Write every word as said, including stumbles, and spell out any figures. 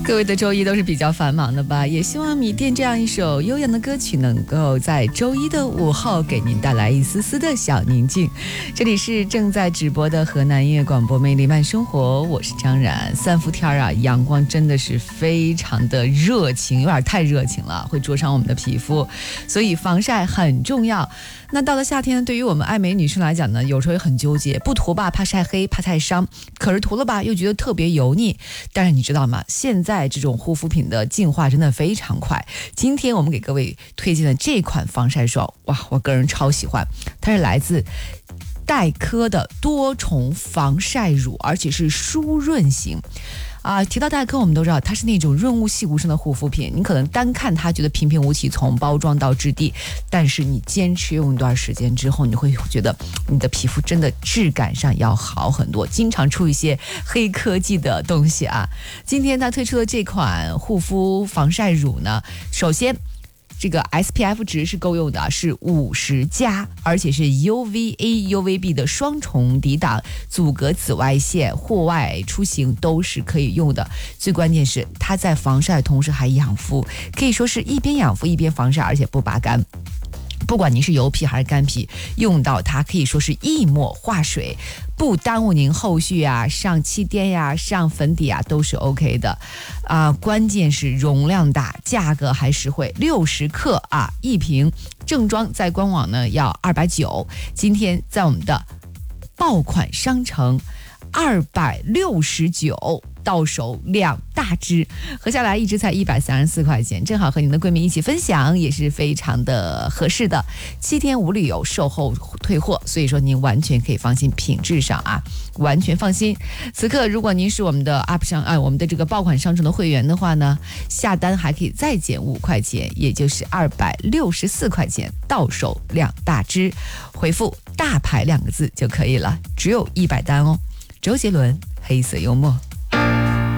各位的周一都是比较繁忙的吧，也希望米店这样一首悠扬的歌曲能够在周一的午后给您带来一丝丝的小宁静。这里是正在直播的河南音乐广播魅力慢生活，我是张然。三伏天啊，阳光真的是非常的热情，有点太热情了，会灼伤我们的皮肤，所以防晒很重要。那到了夏天，对于我们爱美女生来讲呢，有时候也很纠结，不涂吧怕晒黑怕晒伤，可是涂了吧又觉得特别油腻。但是你知道吗，现在这种护肤品的进化真的非常快。今天我们给各位推荐的这款防晒霜，哇，我个人超喜欢，它是来自黛珂的多重防晒乳，而且是舒润型啊，提到黛珂，我们都知道它是那种润物细无声的护肤品。你可能单看它觉得平平无奇，从包装到质地，但是你坚持用一段时间之后，你会觉得你的皮肤真的质感上要好很多，经常出一些黑科技的东西啊。今天它推出的这款护肤防晒乳呢，首先这个 S P F 值是够用的，是五十加，而且是 U V A、U V B 的双重抵挡，阻隔紫外线，户外出行都是可以用的。最关键是它在防晒的同时还养肤，可以说是一边养肤一边防晒，而且不拔干。不管您是油皮还是干皮，用到它可以说是一抹化水，不耽误您后续啊上气垫呀、上粉底啊都是 OK 的啊、呃。关键是容量大，价格还实惠，六十克啊一瓶，正装在官网呢要二百九，今天在我们的爆款商城二百六十九。到手两大支，合下来一支才一百三十四块钱，正好和您的闺蜜一起分享，也是非常的合适的。七天无理由售后退货，所以说您完全可以放心，品质上啊完全放心。此刻如果您是我们的 Up 商啊，我们的这个爆款商城的会员的话呢，下单还可以再减五块钱，也就是二百六十四块钱，到手两大支，回复大牌两个字就可以了，只有一百单哦。周杰伦，黑色幽默。